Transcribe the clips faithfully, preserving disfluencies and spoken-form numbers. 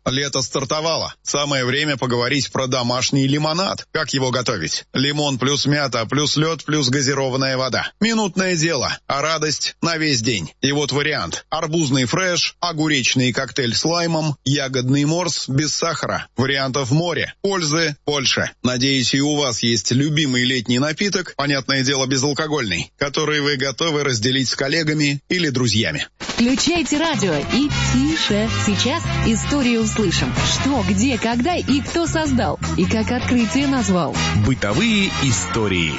Лето стартовало. Самое время поговорить про домашний лимонад. Как его готовить? Лимон плюс мята, плюс лед, плюс газированная вода. Минутное дело, а радость на весь день. И вот вариант. Арбузный фреш, огуречный коктейль с лаймом, ягодный морс без сахара. Вариантов море. Пользы больше. Надеюсь, и у вас есть любимый летний напиток, понятное дело, безалкогольный, который вы готовы разделить с коллегами или друзьями. Включайте радио и тише. Сейчас историю услышим. Что, где, когда и кто создал. И как открытие назвал. Бытовые истории.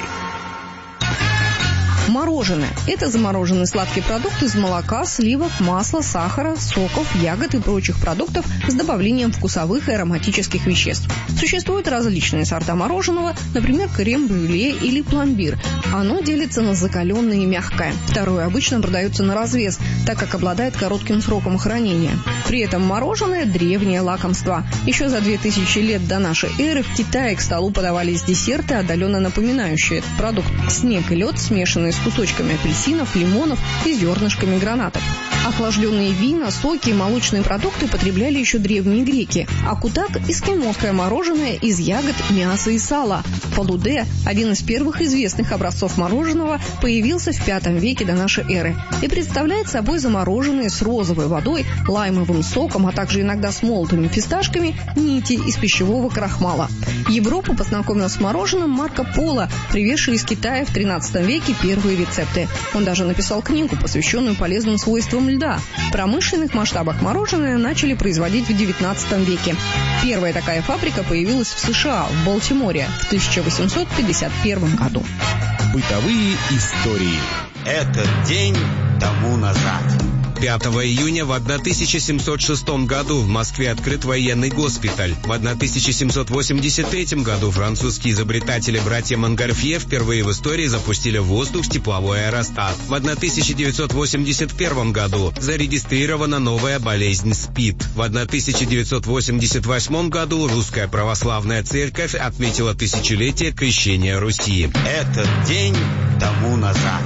Мороженое. Это замороженный сладкий продукт из молока, сливок, масла, сахара, соков, ягод и прочих продуктов с добавлением вкусовых и ароматических веществ. Существуют различные сорта мороженого, например, крем-брюле или пломбир. Оно делится на закаленное и мягкое. Второе обычно продается на развес, так как обладает коротким сроком хранения. При этом мороженое – древнее лакомство. Еще за две тысячи лет до нашей эры в Китае к столу подавались десерты, отдаленно напоминающие этот продукт. Снег и лед, смешанные с кусочками апельсинов, лимонов и зернышками гранатов. Охлажденные вина, соки и молочные продукты потребляли еще древние греки. А кутак – эскимосское мороженое из ягод, мяса и сала. Фалуде, один из первых известных образцов мороженого, появился в пятом веке до нашей эры и представляет собой замороженные с розовой водой, лаймовым соком, а также иногда с молотыми фисташками нити из пищевого крахмала. Европу познакомил с мороженым Марко Поло, привезший из Китая в тринадцатом веке первые рецепты. Он даже написал книгу, посвященную полезным свойствам льда. В промышленных масштабах мороженое начали производить в девятнадцатом веке. Первая такая фабрика появилась в США, в Балтиморе, в тысяча восемьсот пятьдесят первом году. Бытовые истории. Этот день тому назад. пятого июня в тысяча семьсот шестом году в Москве открыт военный госпиталь. В тысяча семьсот восемьдесят третьем году французские изобретатели братья Монгольфье впервые в истории запустили в воздух тепловой аэростат. В тысяча девятьсот восемьдесят первом году зарегистрирована новая болезнь СПИД. В тысяча девятьсот восемьдесят восьмом году Русская Православная Церковь отметила тысячелетие крещения Руси. Этот день тому назад.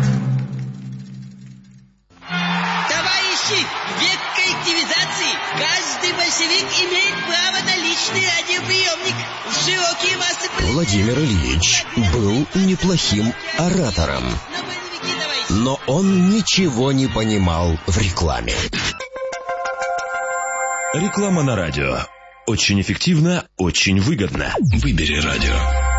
В век коллективизации каждый большевик имеет право на личный радиоприемник в широкие массы... Владимир Ильич был неплохим оратором, но он ничего не понимал в рекламе. Реклама на радио. Очень эффективно, очень выгодно. Выбери радио.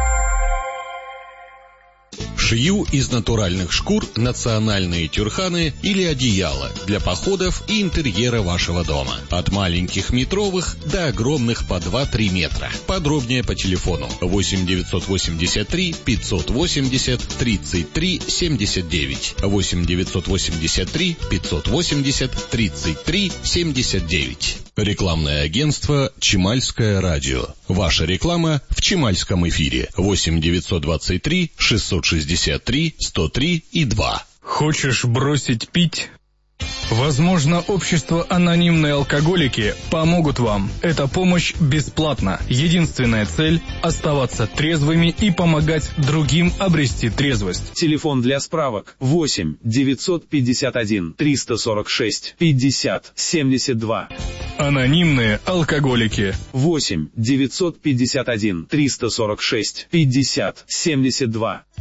Шью из натуральных шкур национальные тюрханы или одеяла для походов и интерьера вашего дома. От маленьких метровых до огромных по два-три метра. Подробнее по телефону восемь девятьсот восемьдесят три пятьсот восемьдесят тридцать три семьдесят девять. восемь девятьсот восемьдесят три пятьсот восемьдесят тридцать три семьдесят девять. Рекламное агентство «Чимальское радио». Ваша реклама в Чимальском эфире. восемь девятьсот двадцать три шестьсот шестьдесят три сто три и два. Хочешь бросить пить? Возможно, общество «Анонимные алкоголики» помогут вам. Эта помощь бесплатна. Единственная цель – оставаться трезвыми и помогать другим обрести трезвость. Телефон для справок восемь девятьсот пятьдесят один триста сорок шесть пятьдесят семьдесят два. «Анонимные алкоголики». восемь девятьсот пятьдесят один триста сорок шесть пятьдесят семьдесят два.